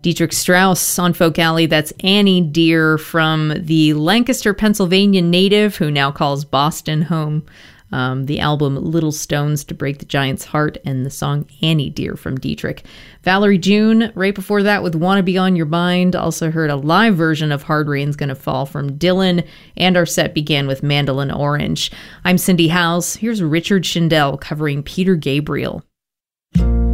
Dietrich Strauss on Folk Alley, that's Annie Dear from the Lancaster, Pennsylvania native who now calls Boston home. The album Little Stones to Break the Giant's Heart, and the song Annie Dear from Dietrich. Valerie June, right before that with Wanna Be On Your Mind. Also heard a live version of Hard Rain's Gonna Fall from Dylan, and our set began with Mandolin Orange. I'm Cindy Howes. Here's Richard Shindell covering Peter Gabriel.